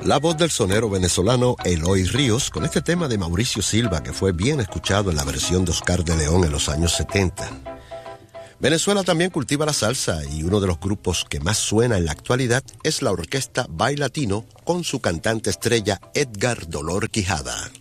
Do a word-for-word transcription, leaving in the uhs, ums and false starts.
La voz del sonero venezolano Eloy Ríos con este tema de Mauricio Silva que fue bien escuchado en la versión de Oscar de León en los años setenta. Venezuela también cultiva la salsa y uno de los grupos que más suena en la actualidad es la orquesta Bailatino con su cantante estrella Edgar Dolor Quijada.